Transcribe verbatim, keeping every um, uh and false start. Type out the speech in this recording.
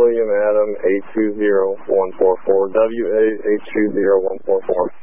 William Adam eight two zero one four four, W A eight two zero one four four.